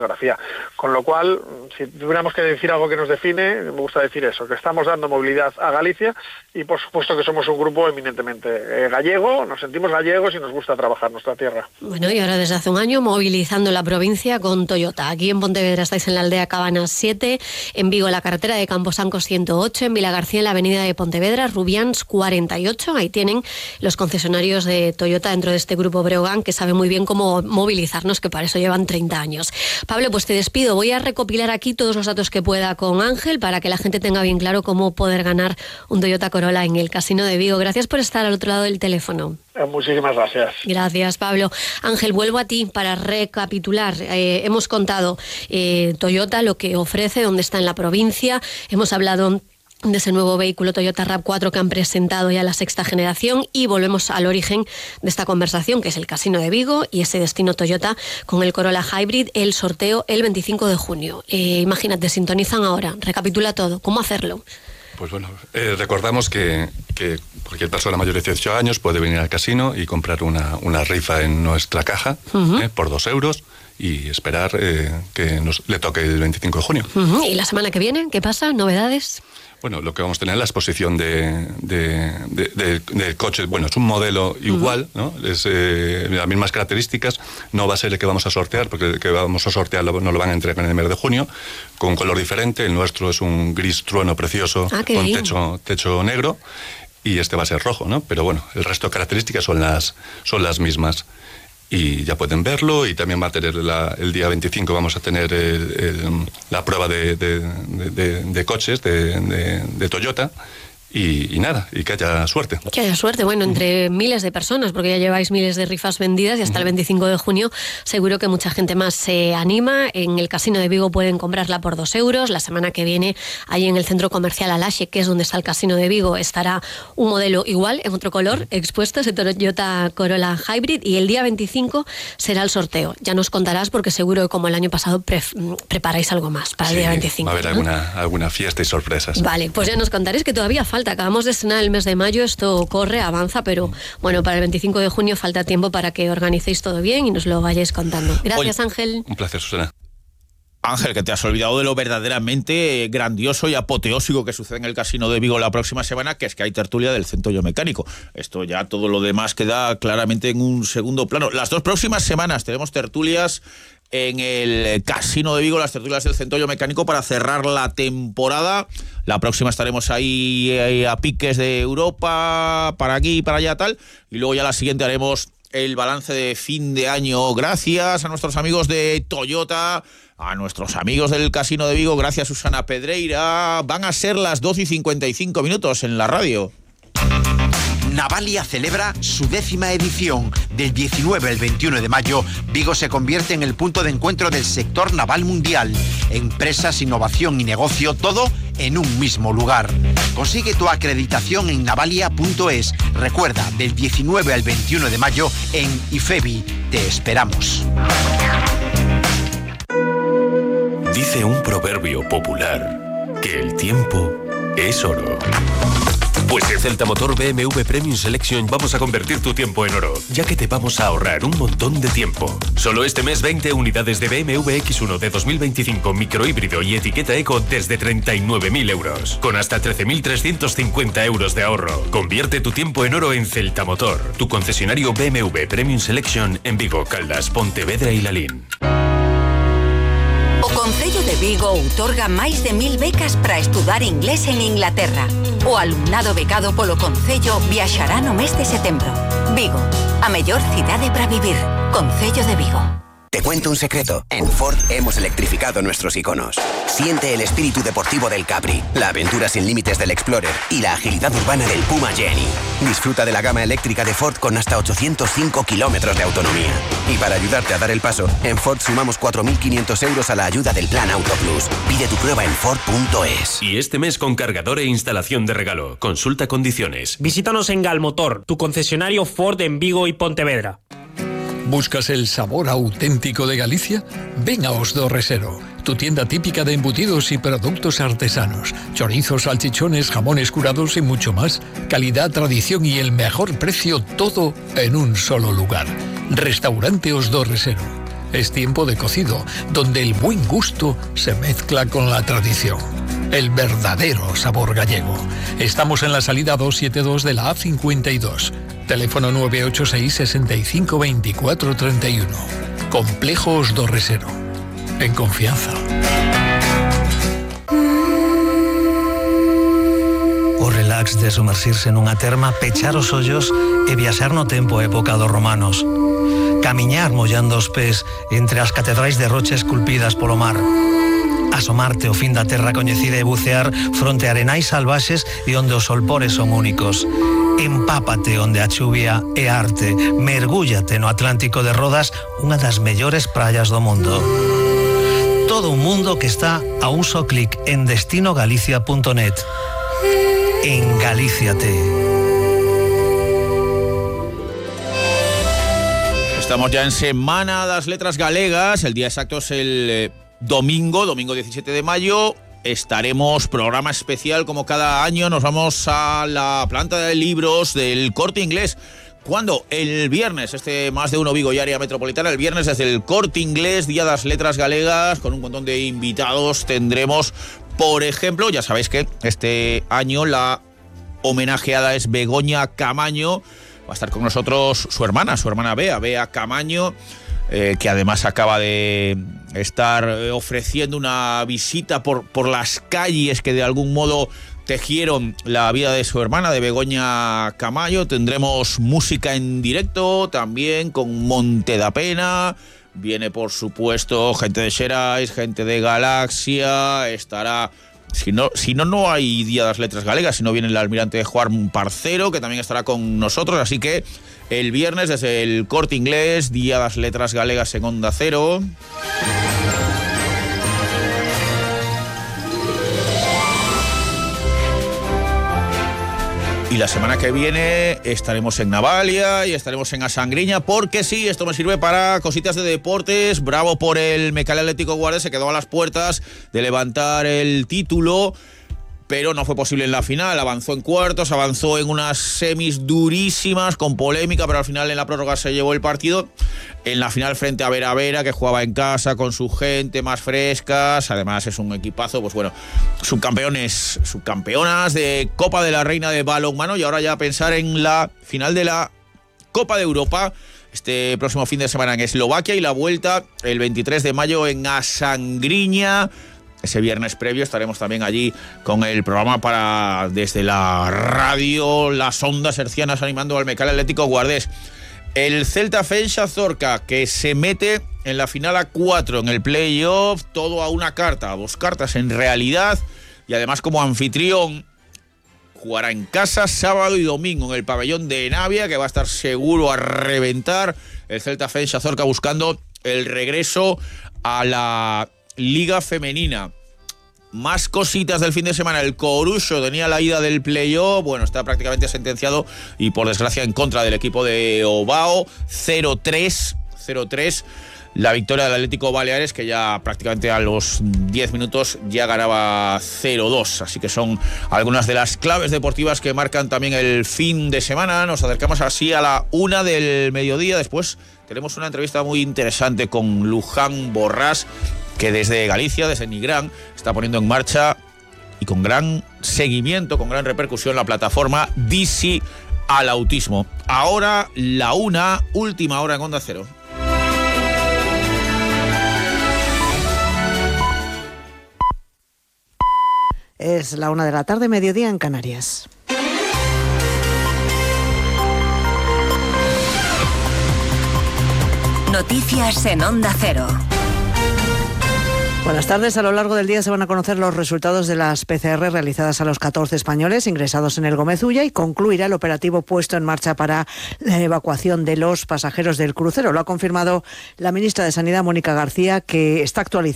geografía. Con lo cual, si tuviéramos que decir algo que nos define, me gusta decir eso, que estamos dando movilidad a Galicia y por supuesto que somos un grupo eminentemente gallego, nos sentimos gallegos y nos gusta trabajar nuestra tierra. Bueno, y ahora desde hace un año movilizando la provincia con Toyota. Aquí en Pontevedra estáis en la aldea Cabanas 7, en Vigo la carretera de Camposancos 108, en Vilagarcía en la avenida de Pontevedra, Rubians 48. Ahí tienen los concesionarios de Toyota dentro de este grupo Breogán, que sabe muy bien cómo movilizarnos, que para eso llevan 30 años. Pablo, pues te despido. Voy a recopilar aquí todos los datos que pueda con Ángel para que la gente tenga bien claro cómo poder ganar un Toyota Corolla en el Casino de Vigo. Gracias por estar al otro lado del teléfono. Muchísimas gracias. Gracias, Pablo. Ángel, vuelvo a ti para recapitular. Hemos contado Toyota, lo que ofrece, dónde está en la provincia. Hemos hablado de ese nuevo vehículo Toyota RAV4 que han presentado ya la sexta generación, y volvemos al origen de esta conversación, que es el Casino de Vigo y ese destino Toyota con el Corolla Hybrid, el sorteo el 25 de junio. Imagínate, sintonizan ahora, recapitula todo, ¿cómo hacerlo? Pues bueno, recordamos que cualquier persona mayor de 18 años puede venir al casino y comprar una rifa en nuestra caja por 2 euros y esperar que le toque el 25 de junio. ¿Y la semana que viene qué pasa? ¿Novedades? Bueno, lo que vamos a tener es la exposición del coche. Bueno, es un modelo igual, ¿no? Es las mismas características. No va a ser el que vamos a sortear, porque el que vamos a sortear no lo van a entregar en el mes de junio, con un color diferente. El nuestro es un gris trueno precioso, con techo negro, y este va a ser rojo, ¿no? Pero bueno, el resto de características son las mismas. Y ya pueden verlo, y también va a tener el día 25 vamos a tener la prueba de coches de Toyota. Y nada, y que haya suerte. Que haya suerte, bueno, entre miles de personas, porque ya lleváis miles de rifas vendidas y hasta el 25 de junio seguro que mucha gente más se anima. En el Casino de Vigo pueden comprarla por 2 euros. La semana que viene, ahí en el centro comercial Alaxe, que es donde está el Casino de Vigo, estará un modelo igual, en otro color, expuesto, ese Toyota Corolla Hybrid, y el día 25 será el sorteo. Ya nos contarás, porque seguro que como el año pasado preparáis algo más para el día 25. Va a haber alguna fiesta y sorpresas. Vale, pues ya nos contaréis, que todavía falta. Acabamos de estrenar el mes de mayo, esto corre, avanza, pero bueno, para el 25 de junio falta tiempo para que organicéis todo bien y nos lo vayáis contando. Gracias, Ángel. Un placer, Susana. Ángel, que te has olvidado de lo verdaderamente grandioso y apoteósico que sucede en el Casino de Vigo la próxima semana, que es que hay tertulia del Centollo Mecánico. Esto ya, todo lo demás queda claramente en un segundo plano. Las 2 próximas semanas tenemos tertulias en el Casino de Vigo, las tertulias del Centollo Mecánico, para cerrar la temporada. La próxima estaremos ahí a piques de Europa, para aquí y para allá, tal. Y luego ya la siguiente haremos el balance de fin de año. Gracias a nuestros amigos de Toyota, a nuestros amigos del Casino de Vigo. Gracias, Susana Pedreira. Van a ser las 12:55 en la radio. Navalia celebra su 10ª edición. Del 19 al 21 de mayo, Vigo se convierte en el punto de encuentro del sector naval mundial. Empresas, innovación y negocio, todo en un mismo lugar. Consigue tu acreditación en navalia.es. Recuerda, del 19 al 21 de mayo en IFEBI. Te esperamos. Dice un proverbio popular que el tiempo es oro. Pues en Celta Motor BMW Premium Selection vamos a convertir tu tiempo en oro, ya que te vamos a ahorrar un montón de tiempo. Solo este mes 20 unidades de BMW X1 de 2025 microhíbrido y etiqueta eco desde 39.000 euros, con hasta 13.350 euros de ahorro. Convierte tu tiempo en oro en Celta Motor, tu concesionario BMW Premium Selection en Vigo, Caldas, Pontevedra y Lalín. O Concello de Vigo outorga máis de 1000 becas para estudar inglés en Inglaterra. O alumnado becado polo Concello viaxará no mes de setembro. Vigo, a mellor cidade para vivir. Concello de Vigo. Te cuento un secreto. En Ford hemos electrificado nuestros iconos. Siente el espíritu deportivo del Capri, la aventura sin límites del Explorer y la agilidad urbana del Puma Jenny. Disfruta de la gama eléctrica de Ford con hasta 805 kilómetros de autonomía. Y para ayudarte a dar el paso, en Ford sumamos 4.500 euros a la ayuda del Plan Auto Plus. Pide tu prueba en Ford.es. Y este mes con cargador e instalación de regalo. Consulta condiciones. Visítanos en Galmotor, tu concesionario Ford en Vigo y Pontevedra. ¿Buscas el sabor auténtico de Galicia? Ven a Os do Resero, tu tienda típica de embutidos y productos artesanos. Chorizos, salchichones, jamones curados y mucho más. Calidad, tradición y el mejor precio, todo en un solo lugar. Restaurante Os do Resero. Es tiempo de cocido, donde el buen gusto se mezcla con la tradición. El verdadero sabor gallego. Estamos en la salida 272 de la A52. Teléfono 986 65 24 31. Complejo Os do Resero. En confianza. O relax de sumersirse nunha terma, pechar os ollos e viaxar no tempo a época dos romanos. Camiñar mollando os pés entre as catedrais de rocha esculpidas polo mar. Asomarte ao fin da terra coñecida e bucear fronte a arenais salvaxes e onde os solpores son únicos. Empápate onde a chuvia é arte. Mergúllate no Atlántico de Rodas, unha das mellores praias do mundo. Todo un mundo que está a un só clic en destinogalicia.net. En Galíciate. Estamos ya en Semana das Letras Galegas. El día exacto es el domingo 17 de mayo. Estaremos programa especial como cada año. Nos vamos a la planta de libros del Corte Inglés. ¿Cuándo? El viernes, Más de Uno Vigo y área metropolitana. El viernes desde el Corte Inglés, Día das Letras Galegas, con un montón de invitados. Tendremos, por ejemplo, ya sabéis que este año la homenajeada es Begoña Camaño. Va a estar con nosotros su hermana Bea Camaño, que además acaba de estar ofreciendo una visita por las calles que de algún modo tejieron la vida de su hermana, de Begoña Camaño. Tendremos música en directo también con Monte da Pena. Viene, por supuesto, gente de Xerais, gente de Galaxia. Estará... Si no hay Día das Letras Galegas, si no viene el almirante Juan Parcero, que también estará con nosotros. Así que el viernes desde el Corte Inglés, Día das Letras Galegas en Onda Cero. Y la semana que viene estaremos en Navalia y estaremos en Asangriña, porque sí, esto me sirve para cositas de deportes. Bravo por el Mecal Atlético Guardes, se quedó a las puertas de levantar el título, pero no fue posible en la final. Avanzó en cuartos, avanzó en unas semis durísimas, con polémica, pero al final en la prórroga se llevó el partido. En la final frente a Vera, que jugaba en casa con su gente más frescas. Además es un equipazo, pues bueno, subcampeonas de Copa de la Reina de balonmano. Y ahora ya pensar en la final de la Copa de Europa este próximo fin de semana en Eslovaquia, y la vuelta el 23 de mayo en Asangriña. Ese viernes previo estaremos también allí con el programa para, desde la radio, las ondas hercianas, animando al Mecal Atlético Guardés. El Celta Fenxa Zorca, que se mete en la final a 4 en el playoff, todo a una carta, a 2 cartas en realidad, y además como anfitrión jugará en casa sábado y domingo en el pabellón de Navia, que va a estar seguro a reventar. El Celta Fenxa Zorca buscando el regreso a la Liga Femenina. Más cositas del fin de semana. El Coruxo tenía la ida del playoff. Bueno, está prácticamente sentenciado y por desgracia en contra del equipo de Obao. 0-3. La victoria del Atlético Baleares, que ya prácticamente a los 10 minutos ya ganaba 0-2. Así que son algunas de las claves deportivas que marcan también el fin de semana. Nos acercamos así a la 1 del mediodía. Después tenemos una entrevista muy interesante con Luján Borrás, que desde Galicia, desde Nigrán, está poniendo en marcha y con gran seguimiento, con gran repercusión, la plataforma DC al Autismo. Ahora la 1, última hora en Onda Cero. Es la 1 de la tarde, mediodía en Canarias. Noticias en Onda Cero. Buenas tardes. A lo largo del día se van a conocer los resultados de las PCR realizadas a los 14 españoles ingresados en el Gómez Ulla, y concluirá el operativo puesto en marcha para la evacuación de los pasajeros del crucero. Lo ha confirmado la ministra de Sanidad, Mónica García, que está actualizando